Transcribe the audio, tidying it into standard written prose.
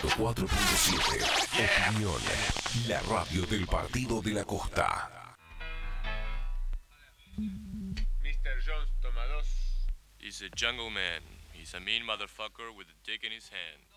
104.7. Opinión, la radio del Partido de la Costa. Mr. Jones toma dos. He's a jungle man. He's a mean motherfucker with a dick in his hand.